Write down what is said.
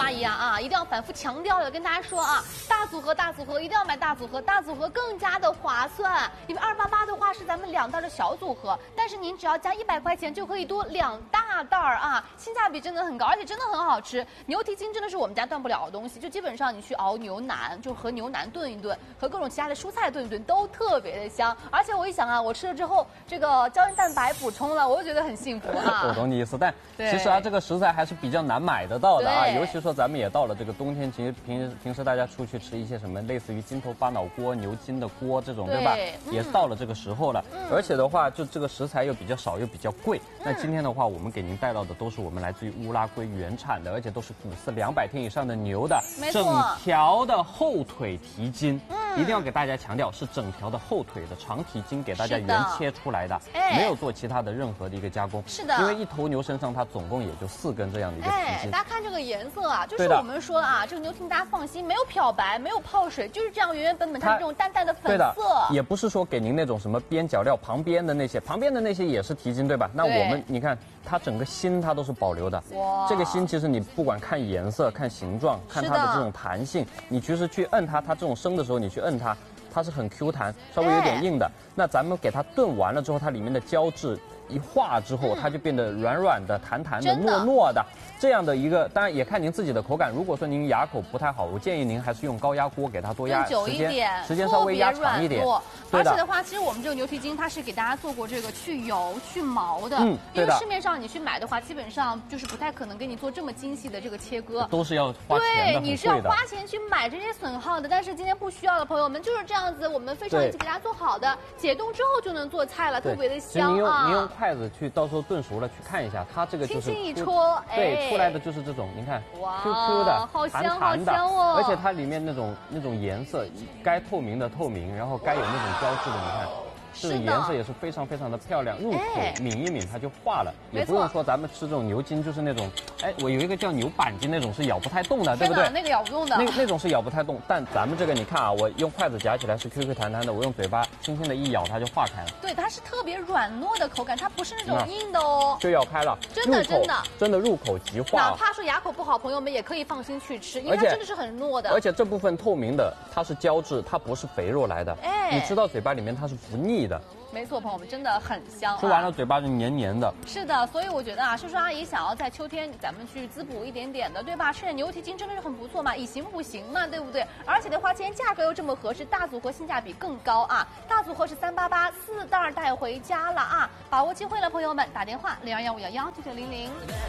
阿姨啊，一定要反复强调的跟大家说啊，大组合一定要买大组合，大组合更加的划算。因为288的话是咱们2袋的小组合，但是您只要加100块钱就可以多2大袋啊，性价比真的很高，而且真的很好吃。牛蹄筋真的是我们家断不了的东西，就基本上你去熬牛腩，就和牛腩炖一炖，和各种其他的蔬菜炖一炖，都特别的香。而且我一想啊，我吃了之后，这个胶原蛋白补充了，我就觉得很幸福啊。 我懂你意思，但其实啊，这个食材还是比较难买得到的啊。尤其说咱们也到了这个冬天，其实平时大家出去吃一些什么类似于金头巴脑锅、牛筋的锅这种，对吧？也到了这个时候了。而且的话，就这个食材又比较少，又比较贵。那今天的话，我们给您带到的都是我们来自于乌拉圭原产的，而且都是谷饲200天以上的牛的整条的后腿蹄筋。一定要给大家强调，是整条的后腿的长蹄筋给大家原切出来的，没有做其他的任何的一个加工。是的，因为一头牛身上它总共也就4根这样的一个蹄筋。 大家看这个颜色啊，就是我们说啊，这个牛蹄大家放心，没有漂白，没有泡水，就是这样原原本本它这种淡淡的粉色。 也不是说给您那种什么边角料旁边的那些也是蹄筋，对吧？那我们你看它整个心它都是保留的。哇，这个心其实你不管看颜色、看形状、看它的这种弹性，你其实去摁它，它这种生的时候你去摁它，它是很 Q 弹，稍微有点硬的。那咱们给它炖完了之后，它里面的胶质一化之后，它就变得软软的、弹弹的、糯糯的，这样的一个，当然也看您自己的口感。如果说您牙口不太好，我建议您还是用高压锅给它多压时间稍微压长一点。 而且的话，其实我们这个牛蹄筋它是给大家做过这个去油去毛的，因为市面上你去买的话，基本上就是不太可能给你做这么精细的这个切割， 都是要花钱的。 对，你是要花钱去买这些损耗的。但是今天不需要的朋友们就是这样子，我们非常已经给大家做好的，解冻之后就能做菜了，特别的香啊。 您用筷子去，到时候炖熟了去看一下，它这个就是轻轻一戳， 对，出来的就是这种，您看 ，QQ 的，弹弹的，而且它里面那种颜色，该透明的透明，然后该有那种胶质的，你看。这种颜色也是非常非常的漂亮，入口抿一抿它就化了，也不用说咱们吃这种牛筋就是那种，我有一个叫牛板筋那种是咬不太动的，对不对？ 那个咬不动的， 那种是咬不太动，但咱们这个你看啊，我用筷子夹起来是 QQ 弹弹的，我用嘴巴轻轻的一咬它就化开了。 对，它是特别软糯的口感，它不是那种硬的哦， 就咬开了，真的入口即化。 哪怕说牙口不好，朋友们也可以放心去吃，因为它真的是很糯的。 而且这部分透明的它是胶质，它不是肥肉来的，你吃到嘴巴里面它是不腻的。 没错，朋友们真的很香， 吃完了嘴巴就黏黏的。 是的，所以我觉得啊，叔叔阿姨想要在秋天咱们去滋补一点点的，对吧？吃点牛蹄筋真的是很不错嘛，以形补形嘛，对不对？而且的话，既然价格又这么合适，大组合性价比更高啊！大组合是388，4袋带回家了啊！把握机会了，朋友们，打电话0215119900。